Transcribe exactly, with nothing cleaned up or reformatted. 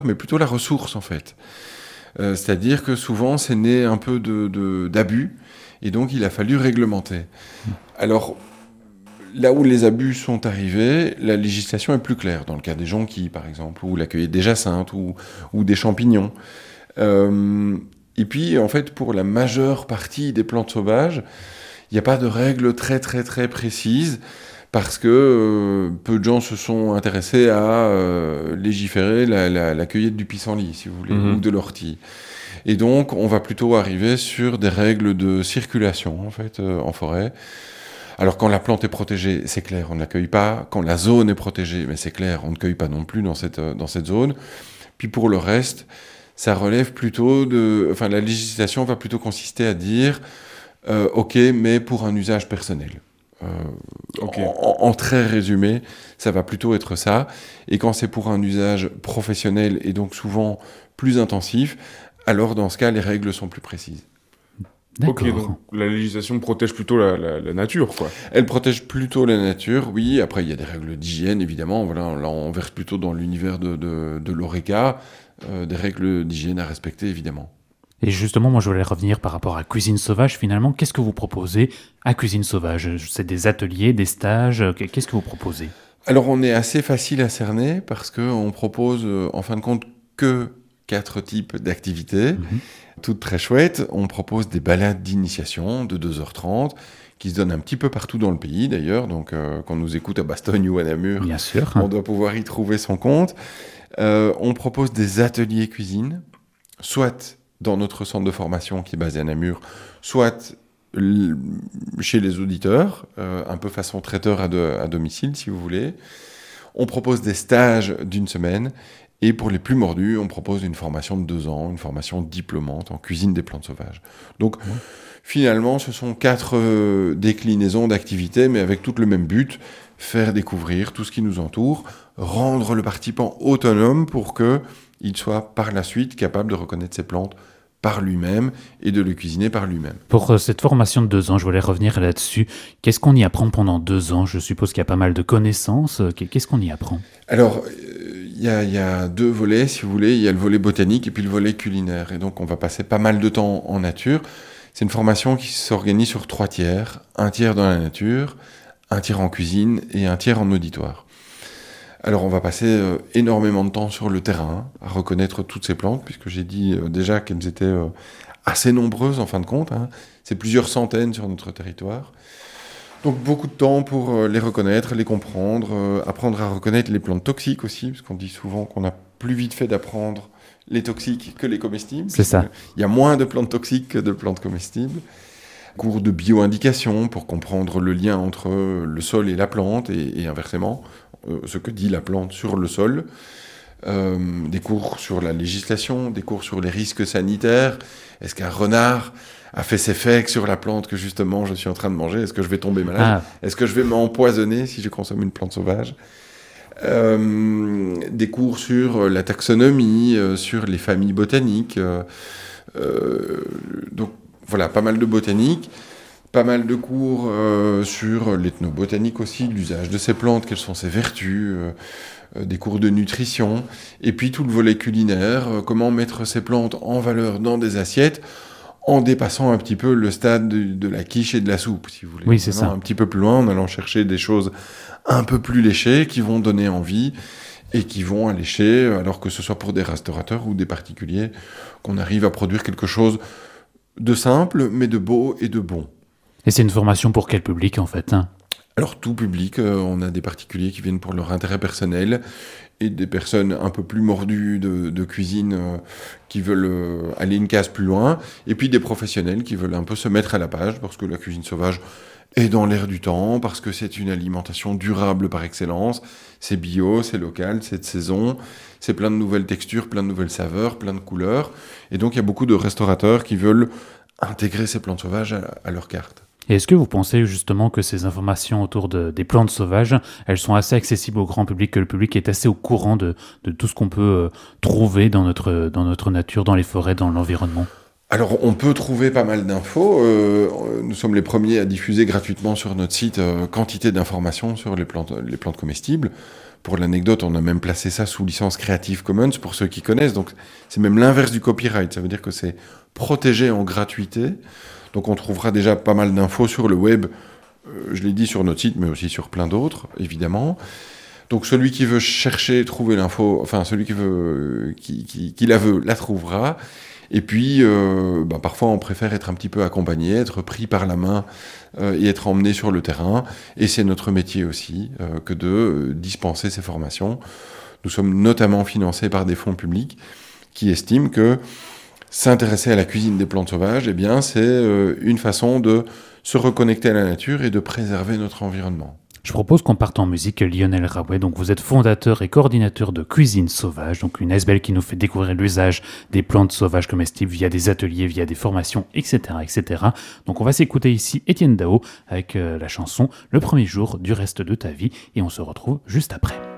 mais plutôt la ressource en fait. Euh, c'est-à-dire que souvent c'est né un peu de, de, d'abus, et donc il a fallu réglementer. Alors, là où les abus sont arrivés, la législation est plus claire, dans le cas des jonquilles par exemple, ou la cueillette des jacinthes, ou, ou des champignons. Euh, et puis en fait, pour la majeure partie des plantes sauvages, il n'y a pas de règles très très très précises, parce que euh, peu de gens se sont intéressés à euh, légiférer la, la, la cueillette du pissenlit, si vous voulez, mmh. ou de l'ortie. Et donc, on va plutôt arriver sur des règles de circulation, en fait, euh, en forêt. Alors, quand la plante est protégée, c'est clair, on ne la cueille pas. Quand la zone est protégée, mais c'est clair, on ne cueille pas non plus dans cette, dans cette zone. Puis pour le reste, ça relève plutôt de... Enfin, la législation va plutôt consister à dire, euh, OK, mais pour un usage personnel. Euh, okay. en, en très résumé, ça va plutôt être ça. Et quand c'est pour un usage professionnel et donc souvent plus intensif, alors dans ce cas, les règles sont plus précises. D'accord. Ok, donc la législation protège plutôt la, la, la nature, quoi. Elle protège plutôt la nature, oui. Après, il y a des règles d'hygiène, évidemment. Voilà, là, on verse plutôt dans l'univers de, de, de l'ORECA, euh, des règles d'hygiène à respecter, évidemment. Et justement, moi, je voulais revenir par rapport à Cuisine Sauvage. Finalement, qu'est-ce que vous proposez à Cuisine Sauvage ? C'est des ateliers, des stages ? Qu'est-ce que vous proposez ? Alors, on est assez facile à cerner parce qu'on propose, en fin de compte, que quatre types d'activités, mmh. toutes très chouettes. On propose des balades d'initiation de deux heures trente qui se donnent un petit peu partout dans le pays, d'ailleurs. Donc, euh, quand on nous écoute à Bastogne ou à Namur, bien sûr, on doit pouvoir y trouver son compte. Euh, on propose des ateliers cuisine, soit dans notre centre de formation qui est basé à Namur, soit l- chez les auditeurs, euh, un peu façon traiteur à, de, à domicile, si vous voulez. On propose des stages d'une semaine, et pour les plus mordus, on propose une formation de deux ans, une formation diplômante en cuisine des plantes sauvages. Donc, mmh. finalement, ce sont quatre euh, déclinaisons d'activités, mais avec tout le même but, faire découvrir tout ce qui nous entoure, rendre le participant autonome pour qu'il soit par la suite capable de reconnaître ses plantes par lui-même et de le cuisiner par lui-même. Pour euh, cette formation de deux ans, je voulais revenir là-dessus. Qu'est-ce qu'on y apprend pendant deux ans ? Je suppose qu'il y a pas mal de connaissances. Qu'est-ce qu'on y apprend ? Alors, il euh, y, y a deux volets, si vous voulez. Il y a le volet botanique et puis le volet culinaire. Et donc, on va passer pas mal de temps en nature. C'est une formation qui s'organise sur trois tiers. Un tiers dans la nature, un tiers en cuisine et un tiers en auditoire. Alors, on va passer euh, énormément de temps sur le terrain, à reconnaître toutes ces plantes, puisque j'ai dit euh, déjà qu'elles étaient euh, assez nombreuses en fin de compte. Hein. C'est plusieurs centaines sur notre territoire. Donc, beaucoup de temps pour euh, les reconnaître, les comprendre, euh, apprendre à reconnaître les plantes toxiques aussi, parce qu'on dit souvent qu'on a plus vite fait d'apprendre les toxiques que les comestibles. C'est ça. Il y a moins de plantes toxiques que de plantes comestibles. Cours de bio-indication pour comprendre le lien entre le sol et la plante et, et inversement, euh, ce que dit la plante sur le sol. Euh, des cours sur la législation, des cours sur les risques sanitaires. Est-ce qu'un renard a fait ses fakes sur la plante que justement je suis en train de manger ? Est-ce que je vais tomber malade ? Ah. Est-ce que je vais m'empoisonner si je consomme une plante sauvage ? Euh, des cours sur la taxonomie, euh, sur les familles botaniques. Euh, euh, donc, Voilà, pas mal de botanique, pas mal de cours euh, sur l'ethnobotanique aussi, l'usage de ces plantes, quelles sont ses vertus, euh, euh, des cours de nutrition, et puis tout le volet culinaire, euh, comment mettre ces plantes en valeur dans des assiettes, en dépassant un petit peu le stade de, de la quiche et de la soupe, si vous voulez. Oui, c'est ça. Un petit peu plus loin, en allant chercher des choses un peu plus léchées, qui vont donner envie, et qui vont allécher, alors que ce soit pour des restaurateurs ou des particuliers, qu'on arrive à produire quelque chose de simple, mais de beau et de bon. Et c'est une formation pour quel public, en fait, hein ? Alors, tout public. Euh, on a des particuliers qui viennent pour leur intérêt personnel et des personnes un peu plus mordues de, de cuisine euh, qui veulent euh, aller une case plus loin. Et puis des professionnels qui veulent un peu se mettre à la page parce que la cuisine sauvage est dans l'air du temps, parce que c'est une alimentation durable par excellence. C'est bio, c'est local, c'est de saison. C'est plein de nouvelles textures, plein de nouvelles saveurs, plein de couleurs. Et donc, il y a beaucoup de restaurateurs qui veulent intégrer ces plantes sauvages à, à leur carte. Et est-ce que vous pensez justement que ces informations autour de, des plantes sauvages, elles sont assez accessibles au grand public, que le public est assez au courant de, de tout ce qu'on peut euh, trouver dans notre, dans notre nature, dans les forêts, dans l'environnement ? Alors, on peut trouver pas mal d'infos. Euh, nous sommes les premiers à diffuser gratuitement sur notre site euh, quantité d'informations sur les plantes, les plantes comestibles. Pour l'anecdote, on a même placé ça sous licence Creative Commons pour ceux qui connaissent. Donc, c'est même l'inverse du copyright. Ça veut dire que c'est protégé en gratuité. Donc, on trouvera déjà pas mal d'infos sur le web. Euh, je l'ai dit sur notre site, mais aussi sur plein d'autres, évidemment. Donc, celui qui veut chercher, trouver l'info, enfin, celui qui veut, qui, qui, qui la veut, la trouvera. Et puis, euh, bah, parfois, on préfère être un petit peu accompagné, être pris par la main euh, et être emmené sur le terrain. Et c'est notre métier aussi euh, que de euh, dispenser ces formations. Nous sommes notamment financés par des fonds publics qui estiment que s'intéresser à la cuisine des plantes sauvages, eh bien, c'est euh, une façon de se reconnecter à la nature et de préserver notre environnement. Je propose qu'on parte en musique. Lionel Rabouet, donc vous êtes fondateur et coordinateur de Cuisine Sauvage, donc une A S B L qui nous fait découvrir l'usage des plantes sauvages comestibles via des ateliers, via des formations, et cetera, et cetera. Donc on va s'écouter ici Étienne Dao avec euh, la chanson Le premier jour du reste de ta vie et on se retrouve juste après.